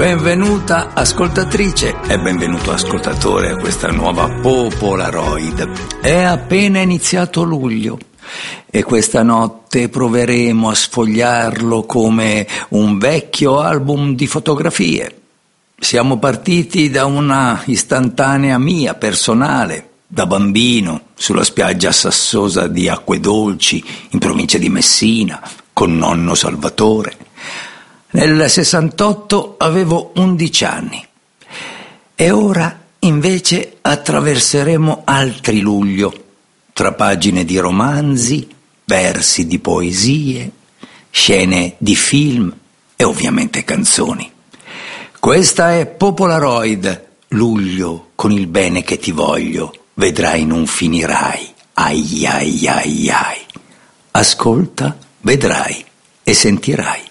Benvenuta ascoltatrice e benvenuto ascoltatore a questa nuova Popolaroid. È appena iniziato luglio e questa notte proveremo a sfogliarlo come un vecchio album di fotografie. Siamo partiti da una istantanea mia, personale, da bambino, sulla spiaggia sassosa di Acquedolci, in provincia di Messina, con nonno Salvatore. Nel 68 avevo 11 anni e ora invece attraverseremo altri luglio, tra pagine di romanzi, versi di poesie, scene di film e ovviamente canzoni. Questa è Popolaroid, luglio con il bene che ti voglio, vedrai non finirai, ai ai ai ai. Ascolta, vedrai e sentirai.